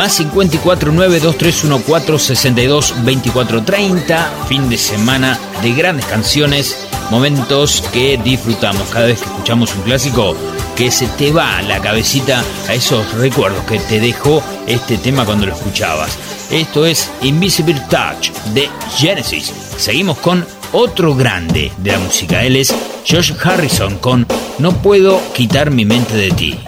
Más 549-2314-62-2430. Fin de semana de grandes canciones, momentos que disfrutamos. Cada vez que escuchamos un clásico, que se te va la cabecita a esos recuerdos que te dejó este tema cuando lo escuchabas. Esto es Invisible Touch de Genesis. Seguimos con otro grande de la música. Él es George Harrison con No puedo quitar mi mente de ti.